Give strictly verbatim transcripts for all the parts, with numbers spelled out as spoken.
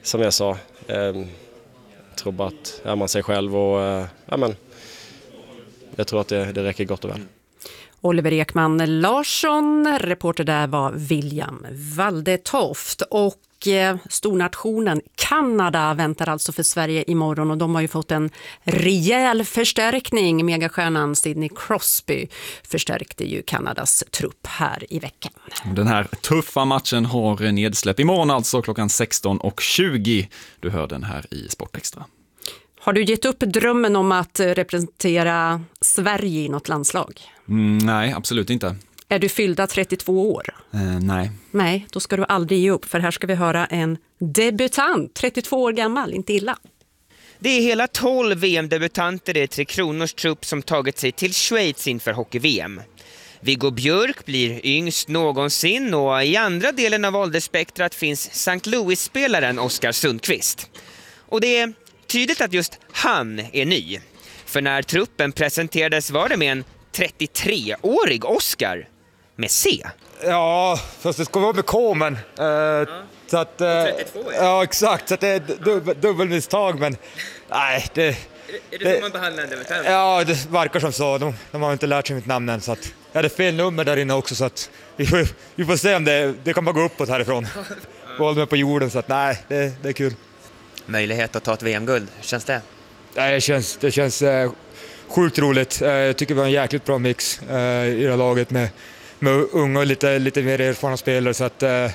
som jag sa, eh, jag tror bara att är man sig själv och eh, ja, men, jag tror att det, det räcker gott och väl. Oliver Ekman Larsson, reporter där var William Valdetoft. Och stornationen Kanada väntar alltså för Sverige imorgon och de har ju fått en rejäl förstärkning. Megastjärnan Sidney Crosby förstärkte ju Kanadas trupp här i veckan. Den här tuffa matchen har nedsläpp imorgon, alltså klockan sexton och tjugo. Du hör den här i Sportextra. Har du gett upp drömmen om att representera Sverige i något landslag? Mm, nej, absolut inte. Är du fyllda trettiotvå år? Eh, nej. Nej, då ska du aldrig ge upp, för här ska vi höra en debutant, trettiotvå år gammal, inte illa. Det är hela tolv V M-debutanter i Tre Kronors trupp som tagit sig till Schweiz inför hockey-V M. Viggo Björk blir yngst någonsin och i andra delen av åldersspektrat finns Sankt Louis-spelaren Oskar Sundqvist. Och det är tydligt att just han är ny. För när truppen presenterades var det med en trettiotre-årig Oskar med C. Ja, fast det ska vara med K, men... Uh, ja. Så att, uh, ja, exakt. Så att det är dubbel, dubbelmisstag, men... Nej, det... Är det, är det så man behandlar en debutant? Ja, det verkar som så. De, de har inte lärt sig mitt namn än, så att... Jag hade fel nummer där inne också, så att... Vi får, vi får se om det... Det kan bara gå uppåt härifrån. Hålla mig på jorden, så att nej, det, det är kul. Möjlighet att ta ett V M-guld, känns det? Nej, det känns... Det känns uh, sjukt roligt. Uh, jag tycker vi har en jäkligt bra mix uh, i det här laget med... med unga och lite, lite mer erfarna spelare, så att eh,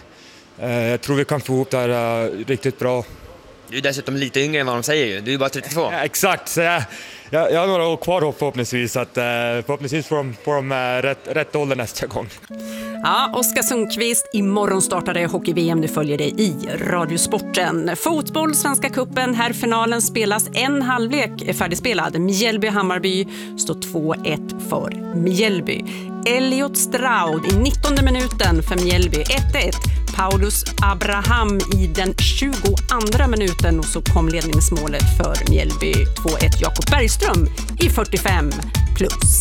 jag tror vi kan få ihop det här eh, riktigt bra. Du är dessutom lite yngre än vad de säger ju, du är bara trettiotvå. Ja, exakt, så jag, jag, jag har några år kvar förhoppningsvis, så att eh, förhoppningsvis får de, får de eh, rätt, rätt ålder nästa gång. Ja, Oskar Sundqvist, imorgon startade hockey-V M, du följer det i Radiosporten. Fotboll, Svenska cupen, här finalen spelas, en halvlek är färdigspelad. Mjällby-Hammarby står två ett för Mjällby. Elliot Stroud i nittonde minuten för Mjällby, ett ett. Paulus Abraham i den tjugoandra minuten och så kom ledningsmålet för Mjällby, två ett. Jakob Bergström i fyrtiofem plus.